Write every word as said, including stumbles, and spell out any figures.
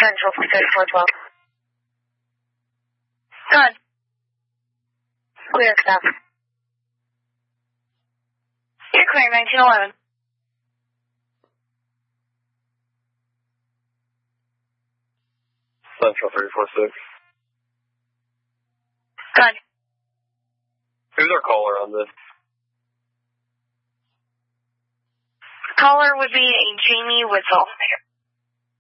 Central for thirty-four twelve. Good. Clear, stop. You're clear, nineteen eleven. Central thirty-four six. Good. Who's our caller on this? Caller would be a Jamie Whistle.